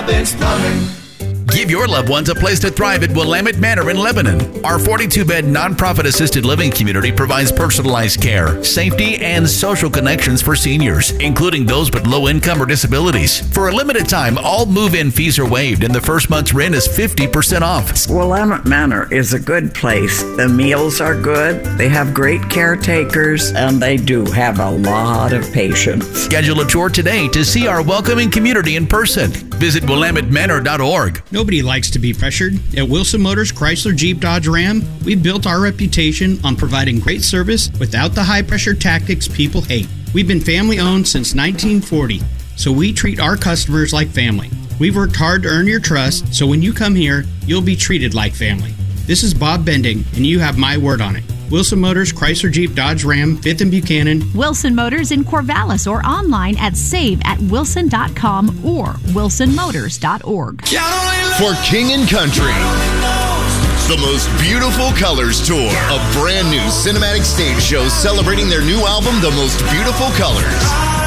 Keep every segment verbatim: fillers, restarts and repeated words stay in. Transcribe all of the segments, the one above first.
Robbins Plumbing. Give your loved ones a place to thrive at Willamette Manor in Lebanon. Our forty-two bed nonprofit assisted living community provides personalized care, safety, and social connections for seniors, including those with low income or disabilities. For a limited time, all move-in fees are waived and the first month's rent is fifty percent off. Willamette Manor is a good place. The meals are good, they have great caretakers, and they do have a lot of patience. Schedule a tour today to see our welcoming community in person. Visit willamette manor dot org. Nobody likes to be pressured. At Wilson Motors Chrysler Jeep Dodge Ram, we built our reputation on providing great service without the high-pressure tactics people hate. We've been family-owned since nineteen forty, so we treat our customers like family. We've worked hard to earn your trust, so when you come here, you'll be treated like family. This is Bob Bending, and you have my word on it. Wilson Motors, Chrysler Jeep Dodge Ram, fifth and Buchanan. Wilson Motors in Corvallis or online at save at wilson dot com or wilson motors dot org. For King and Country, the most beautiful colors tour, a brand new cinematic stage show celebrating their new album, The Most Beautiful Colors.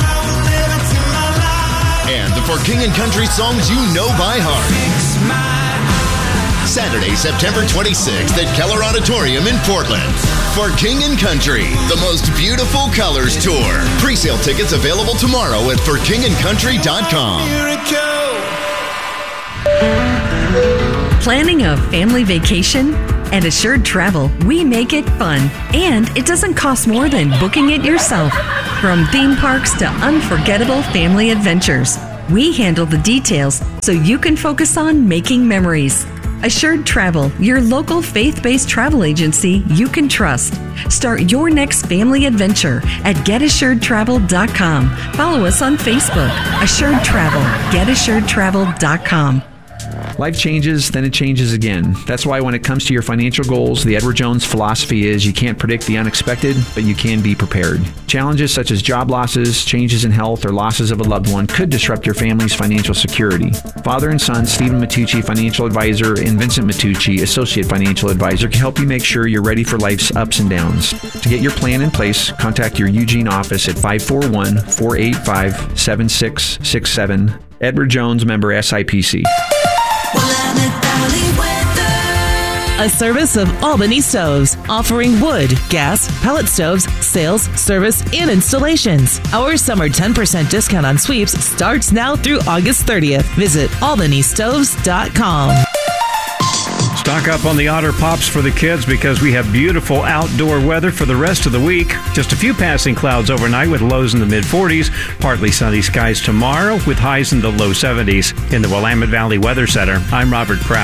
And the For King and Country songs you know by heart. Saturday, September twenty-sixth at Keller Auditorium in Portland. For King and Country, the most beautiful colors tour. Pre-sale tickets available tomorrow at for king and country dot com. Planning a family vacation? At Assured Travel, we make it fun, and it doesn't cost more than booking it yourself. From theme parks to unforgettable family adventures, we handle the details so you can focus on making memories. Assured Travel, your local faith-based travel agency you can trust. Start your next family adventure at get assured travel dot com. Follow us on Facebook. Assured Travel. get assured travel dot com. Life changes, then it changes again. That's why when it comes to your financial goals, the Edward Jones philosophy is you can't predict the unexpected, but you can be prepared. Challenges such as job losses, changes in health, or losses of a loved one could disrupt your family's financial security. Father and son, Stephen Matucci, financial advisor, and Vincent Matucci, associate financial advisor, can help you make sure you're ready for life's ups and downs. To get your plan in place, contact your Eugene office at five four one, four eight five, seven six six seven. Edward Jones, member S I P C. A service of Albany Stoves, offering wood, gas, pellet stoves, sales, service, and installations. Our summer ten percent discount on sweeps starts now through August thirtieth. Visit albany stoves dot com. Stock up on the Otter Pops for the kids because we have beautiful outdoor weather for the rest of the week. Just a few passing clouds overnight with lows in the mid forties. Partly sunny skies tomorrow with highs in the low seventies. In the Willamette Valley Weather Center, I'm Robert Kraft.